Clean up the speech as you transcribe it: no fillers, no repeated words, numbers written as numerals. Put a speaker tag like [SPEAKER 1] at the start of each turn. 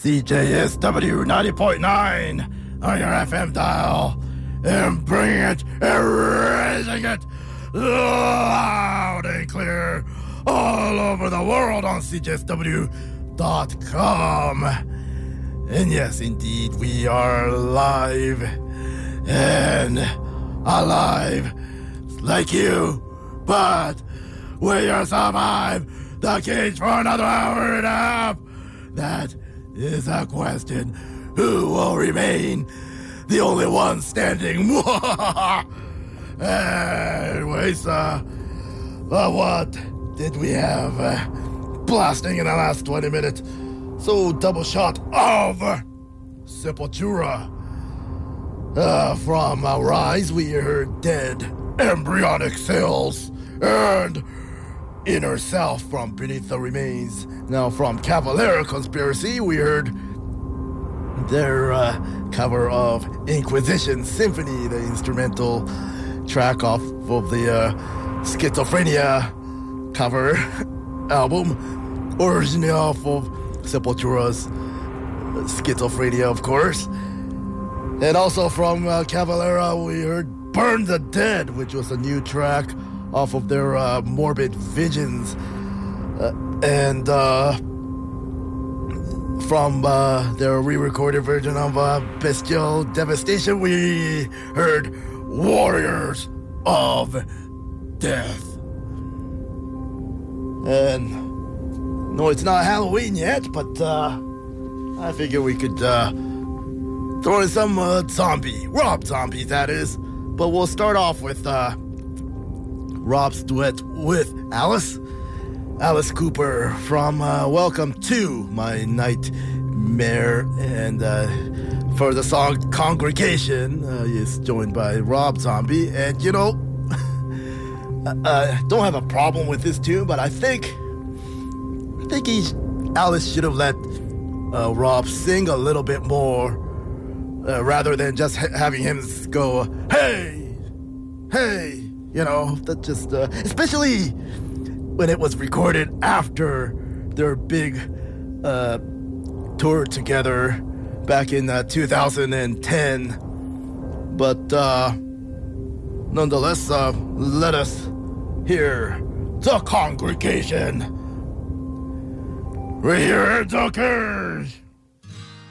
[SPEAKER 1] CJSW 90.9 on your FM dial and bringing it and raising it loud and clear all over the world on CJSW.com. And yes, indeed, we are live and alive like you, but will you survive the cage for another hour and a half? That is a question. Who will remain the only one standing? Anyways, what did we have blasting in the last 20 minutes? So, double shot of Sepultura. From Rise, we heard Dead Embryonic Cells and Inner Self from Beneath the Remains. Now, from Cavalera Conspiracy, we heard their cover of Inquisition Symphony, the instrumental track off of the Schizophrenia cover album, originally off of Sepultura's Schizophrenia, of course. And also from Cavalera, we heard Burn the Dead, which was a new track off of their Morbid Visions. And from their re-recorded version of Bestial Devastation, we heard Warriors of Death. And no, it's not Halloween yet, but I figure we could throw in some Rob Zombie, that is. But we'll start off with Rob's duet with Alice Cooper from Welcome to My Nightmare, and for the song Congregation, is joined by Rob Zombie. And you know, I don't have a problem with this tune, but I think Alice should have let Rob sing a little bit more, rather than just having him go, hey, you know, that just, especially when it was recorded after their big tour together back in 2010. But nonetheless, let us hear The Congregation. We're here at Duckers.